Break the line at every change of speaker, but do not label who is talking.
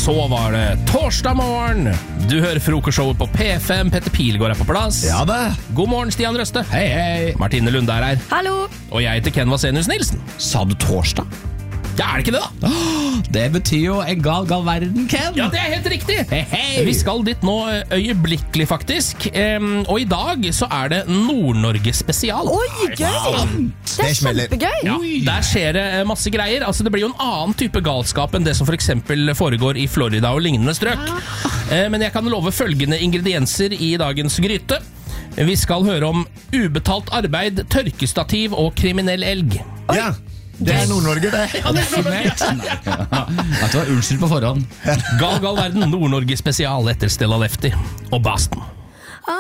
så var det torsdag morgen. Du hører frokostshowet på P5. Petter Pilgaard er på plass.
Ja det.
God morgen, Stian Røste.
Hei, hei.
Martine Lunde er her.
Hallo.
Og jeg heter Ken Vasenius Nilsen.
Sa du torsdag?
Ja, er det ikke det da?
Det betyr jo en gal verden, Ken.
Ja, det er helt riktig.
Hei.
Vi skal dit nå øyeblikkelig faktisk. Og i dag så er det Nord-Norge spesial.
Oi, gøy. Det er kjempegøy.
Ja, der skjer det masse greier. Altså, det blir jo en annen type galskap enn det som for eksempel foregår i Florida og lignende strøk. Men jeg kan love følgende ingredienser i dagens gryte. Vi skal høre om ubetalt arbeid, tørkestativ og kriminell elg.
Ja, det er Nord-Norge det.
Ja, det er
At du var unnskyld på forhånd.
Gal verden, Nord-Norge spesial etter Stella Lefty og Basten.